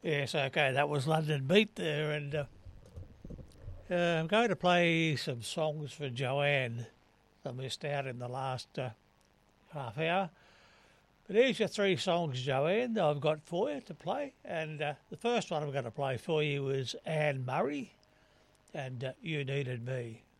Yes, okay, that was London Beat there, and I'm going to play some songs for Joanne. I missed out in the last half hour. But here's your three songs, Joanne, that I've got for you to play. And the first one I'm going to play for you is Anne Murray and You Needed Me.